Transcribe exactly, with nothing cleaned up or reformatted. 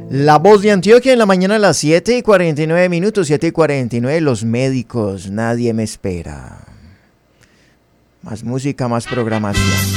La Voz de Antioquia en la mañana a las siete y cuarenta y nueve minutos, siete y cuarenta y nueve, Los Médicos, Nadie Me Espera. Más música, más programación.